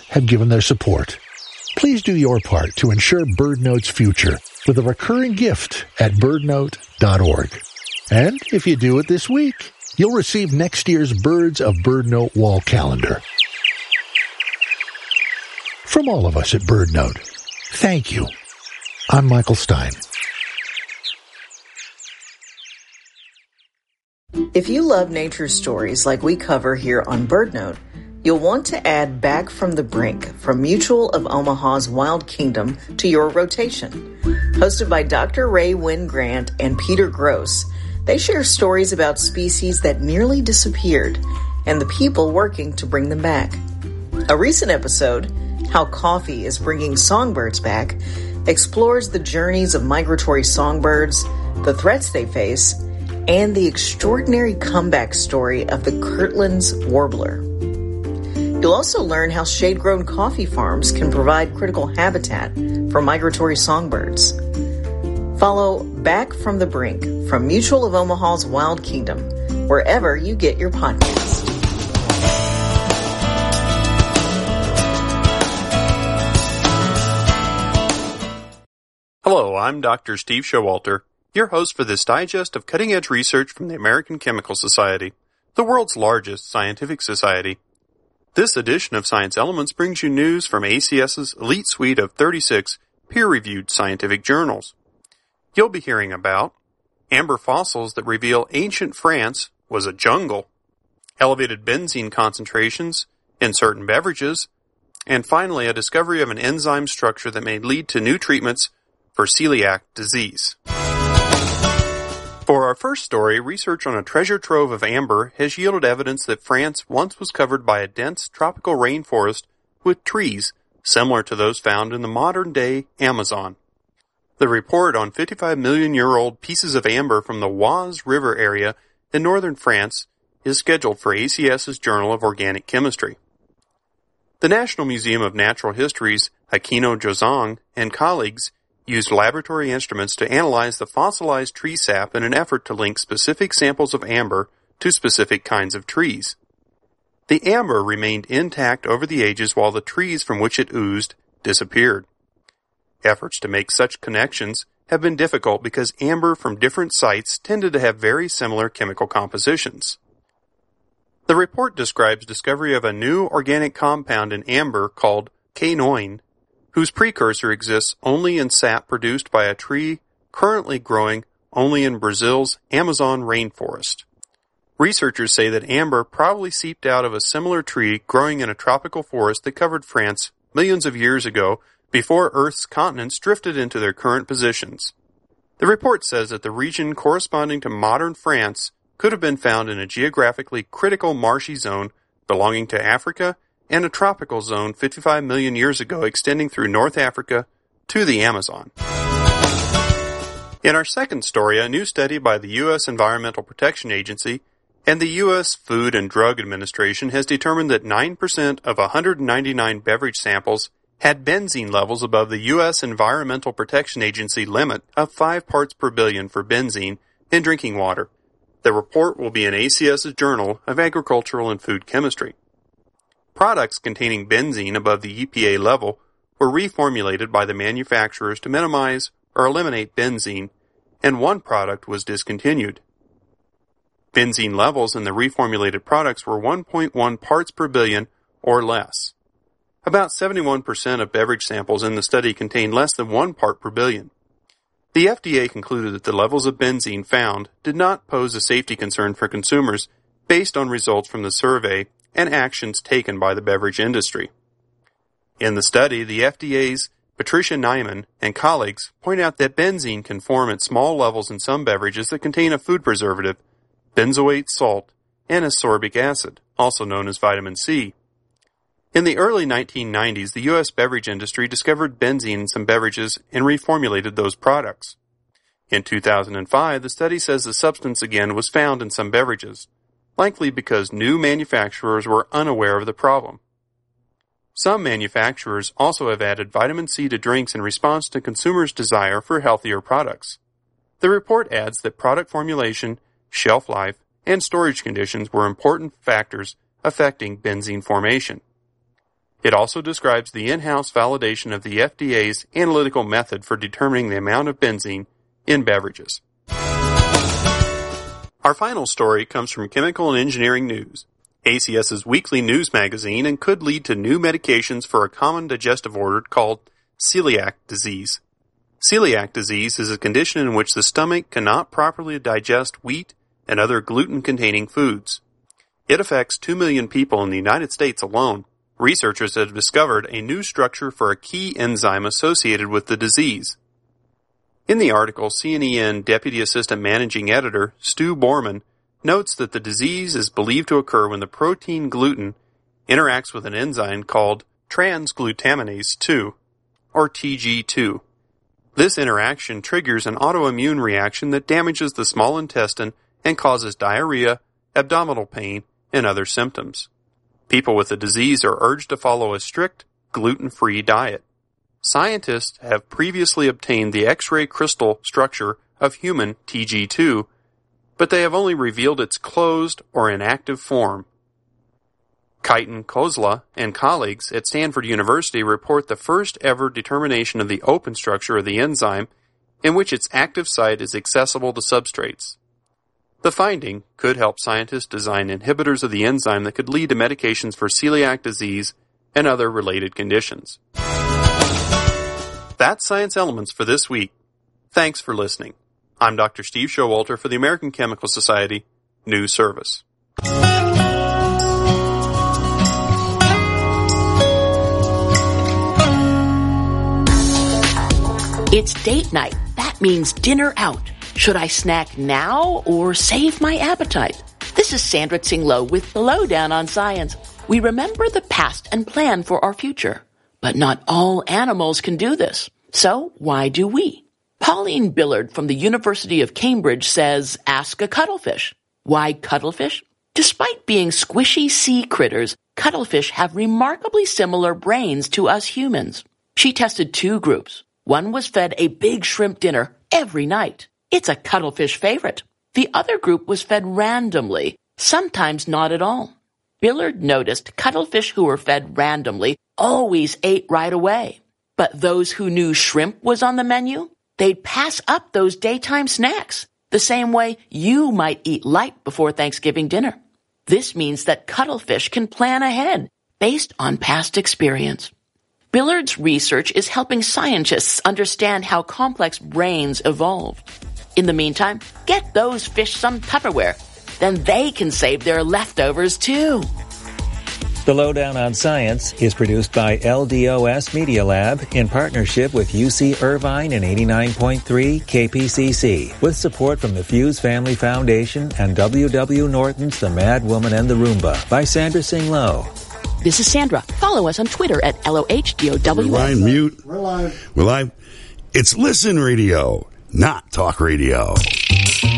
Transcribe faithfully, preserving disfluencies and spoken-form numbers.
have given their support. Please do your part to ensure BirdNote's future with a recurring gift at bird note dot org. And if you do it this week, you'll receive next year's Birds of BirdNote wall calendar. From all of us at BirdNote, thank you. I'm Michael Stein. If you love nature stories like we cover here on BirdNote, you'll want to add Back from the Brink from Mutual of Omaha's Wild Kingdom to your rotation. Hosted by Doctor Ray Wynn Grant and Peter Gross, they share stories about species that nearly disappeared and the people working to bring them back. A recent episode, How Coffee is Bringing Songbirds Back, explores the journeys of migratory songbirds, the threats they face, and the extraordinary comeback story of the Kirtland's warbler. You'll also learn how shade-grown coffee farms can provide critical habitat for migratory songbirds. Follow Back from the Brink from Mutual of Omaha's Wild Kingdom, wherever you get your podcasts. Hello, I'm Doctor Steve Showalter, your host for this digest of cutting-edge research from the American Chemical Society, the world's largest scientific society. This edition of Science Elements brings you news from A C S's elite suite of thirty-six peer-reviewed scientific journals. You'll be hearing about amber fossils that reveal ancient France was a jungle, elevated benzene concentrations in certain beverages, and finally a discovery of an enzyme structure that may lead to new treatments for celiac disease. For our first story, research on a treasure trove of amber has yielded evidence that France once was covered by a dense tropical rainforest with trees similar to those found in the modern-day Amazon. The report on fifty-five million year old pieces of amber from the Oise River area in northern France is scheduled for A C S's Journal of Organic Chemistry. The National Museum of Natural History's Aquino Jozang and colleagues used laboratory instruments to analyze the fossilized tree sap in an effort to link specific samples of amber to specific kinds of trees. The amber remained intact over the ages while the trees from which it oozed disappeared. Efforts to make such connections have been difficult because amber from different sites tended to have very similar chemical compositions. The report describes discovery of a new organic compound in amber called quinoin, whose precursor exists only in sap produced by a tree currently growing only in Brazil's Amazon rainforest. Researchers say that amber probably seeped out of a similar tree growing in a tropical forest that covered France millions of years ago before Earth's continents drifted into their current positions. The report says that the region corresponding to modern France could have been found in a geographically critical marshy zone belonging to Africa and a tropical zone fifty-five million years ago extending through North Africa to the Amazon. In our second story, a new study by the U S Environmental Protection Agency and the U S Food and Drug Administration has determined that nine percent of one hundred ninety-nine beverage samples had benzene levels above the U S Environmental Protection Agency limit of five parts per billion for benzene in drinking water. The report will be in A C S's Journal of Agricultural and Food Chemistry. Products containing benzene above the E P A level were reformulated by the manufacturers to minimize or eliminate benzene, and one product was discontinued. Benzene levels in the reformulated products were one point one parts per billion or less. About seventy-one percent of beverage samples in the study contained less than one part per billion. The F D A concluded that the levels of benzene found did not pose a safety concern for consumers based on results from the survey and actions taken by the beverage industry. In the study, the F D A's Patricia Nyman and colleagues point out that benzene can form at small levels in some beverages that contain a food preservative, benzoate salt, and ascorbic acid, also known as vitamin C. In the early nineteen nineties, the U S beverage industry discovered benzene in some beverages and reformulated those products. In two thousand five, the study says the substance again was found in some beverages, likely because new manufacturers were unaware of the problem. Some manufacturers also have added vitamin C to drinks in response to consumers' desire for healthier products. The report adds that product formulation, shelf life, and storage conditions were important factors affecting benzene formation. It also describes the in-house validation of the F D A's analytical method for determining the amount of benzene in beverages. Our final story comes from Chemical and Engineering News, ACS's weekly news magazine, and could lead to new medications for a common digestive order called celiac disease. Celiac disease is a condition in which the stomach cannot properly digest wheat and other gluten-containing foods. It affects two million people in the United States alone. Researchers have discovered a new structure for a key enzyme associated with the disease. In the article, C N E N Deputy Assistant Managing Editor Stu Borman notes that the disease is believed to occur when the protein gluten interacts with an enzyme called transglutaminase two, or T G two. This interaction triggers an autoimmune reaction that damages the small intestine and causes diarrhea, abdominal pain, and other symptoms. People with the disease are urged to follow a strict, gluten-free diet. Scientists have previously obtained the X-ray crystal structure of human T G two, but they have only revealed its closed or inactive form. Keitan Kozla and colleagues at Stanford University report the first ever determination of the open structure of the enzyme in which its active site is accessible to substrates. The finding could help scientists design inhibitors of the enzyme that could lead to medications for celiac disease and other related conditions. That's Science Elements for this week. Thanks for listening. I'm Doctor Steve Showalter for the American Chemical Society News Service. It's date night. That means dinner out. Should I snack now or save my appetite? This is Sandra Tsing-Loh with the Lowdown on Science. We remember the past and plan for our future. But not all animals can do this. So why do we? Pauline Billard from the University of Cambridge says, ask a cuttlefish. Why cuttlefish? Despite being squishy sea critters, cuttlefish have remarkably similar brains to us humans. She tested two groups. One was fed a big shrimp dinner every night. It's a cuttlefish favorite. The other group was fed randomly, sometimes not at all. Billard noticed cuttlefish who were fed randomly always ate right away. But those who knew shrimp was on the menu, they'd pass up those daytime snacks, the same way you might eat light before Thanksgiving dinner. This means that cuttlefish can plan ahead based on past experience. Billard's research is helping scientists understand how complex brains evolve. In the meantime, get those fish some Tupperware. Then they can save their leftovers too. The Lowdown on Science is produced by L D O S Media Lab in partnership with U C Irvine and eighty-nine point three K P C C, with support from the Fuse Family Foundation and W W Norton's The Mad Woman and the Roomba by Sandra Tsing-Loh. This is Sandra. Follow us on Twitter at L O H D O W. We're live, mute. We're live. We're live. It's Listen Radio, not Talk Radio.